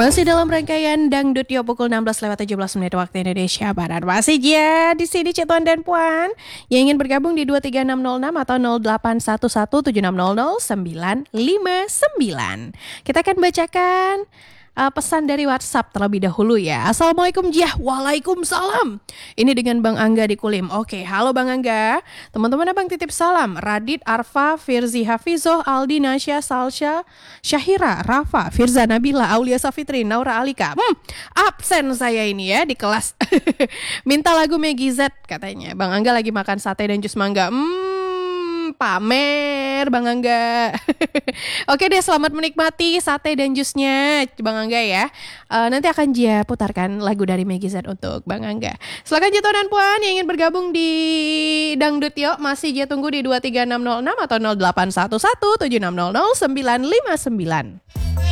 Masih dalam rangkaian Dangdut Yo pukul 16:17 waktu Indonesia Barat. Masih ya di sini Cituan dan Puan yang ingin bergabung di 23606 atau 0811700959. Kita akan bacakan pesan dari WhatsApp terlebih dahulu ya. Assalamualaikum Jiah. Waalaikumsalam. Ini dengan Bang Angga di Kulim. Oke, halo Bang Angga. Teman-teman abang titip salam. Radit, Arfa, Firzi, Hafizoh, Aldi, Nasya, Salsha, Syahira, Rafa, Firza, Nabila, Aulia Safitri, Naura Alika. Absen saya ini ya di kelas. Minta lagu Meggy Z katanya. Bang Angga lagi makan sate dan jus mangga. Pamer Bang Angga. Oke deh, selamat menikmati sate dan jusnya Bang Angga ya. Nanti akan Jia putarkan lagu dari Meggy Z untuk Bang Angga. Silakan Jatuh dan Puan yang ingin bergabung di Dangdut Yuk, masih Jia tunggu di 23606 atau 081176000959.